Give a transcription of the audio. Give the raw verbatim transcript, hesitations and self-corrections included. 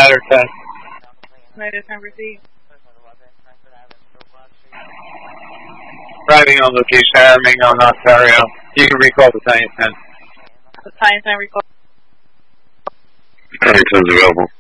ladder test. Ladder ten received. Driving on location, Aramingo, Ontario. You can recall the Battalion ten. Battalion ten recall. Battalion ten is available.